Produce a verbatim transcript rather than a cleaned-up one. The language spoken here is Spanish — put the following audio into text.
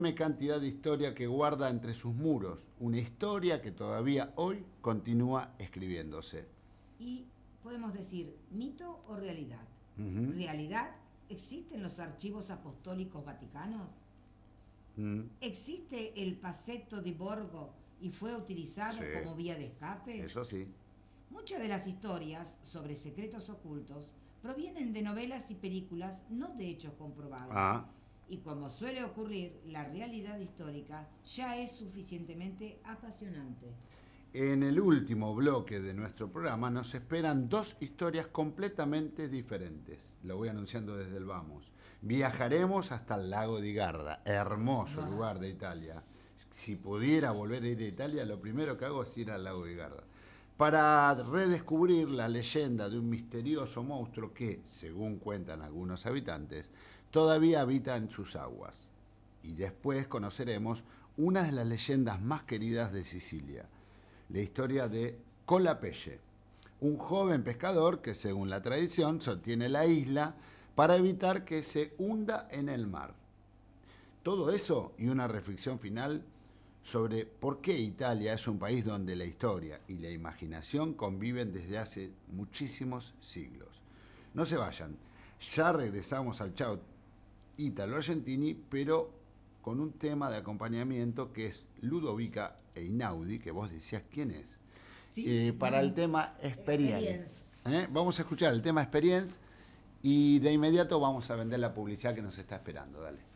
enorme cantidad de historia que guarda entre sus muros, una historia que todavía hoy continúa escribiéndose. Y podemos decir, mito o realidad. Ujú. ¿Realidad? ¿Existen los archivos apostólicos vaticanos? Mm. ¿Existe el Pasetto di Borgo y fue utilizado Sí, como vía de escape? eso sí. Muchas de las historias sobre secretos ocultos provienen de novelas y películas, no de hechos comprobados. Ah, Y como suele ocurrir, la realidad histórica ya es suficientemente apasionante. en el último bloque de nuestro programa nos esperan dos historias completamente diferentes. Lo voy anunciando desde el vamos. Viajaremos hasta el lago di Garda, hermoso Bah. lugar de Italia. Si pudiera volver a ir a Italia, lo primero que hago es ir al lago di Garda, para redescubrir la leyenda de un misterioso monstruo que, según cuentan algunos habitantes, todavía habita en sus aguas. Y después conoceremos una de las leyendas más queridas de Sicilia, la historia de Colapelle, un joven pescador que, según la tradición, sostiene la isla para evitar que se hunda en el mar. Todo eso y una reflexión final sobre por qué Italia es un país donde la historia y la imaginación conviven desde hace muchísimos siglos. No se vayan, ya regresamos al Chao Italo Argentini, pero con un tema de acompañamiento que es Ludovica Einaudi, que vos decías quién es, ¿Sí? eh, para el tema Experience. Experience. ¿Eh? Vamos a escuchar el tema Experience y de inmediato vamos a vender la publicidad que nos está esperando. Dale.